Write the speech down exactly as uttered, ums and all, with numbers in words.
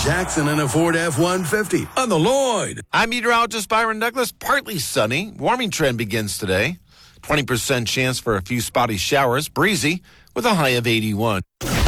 Jackson and a Ford F one fifty on the Lloyd. I'm meteorologist Byron Douglas. Partly sunny. Warming trend begins today. twenty percent chance for a few spotty showers. Breezy with a high of eighty-one.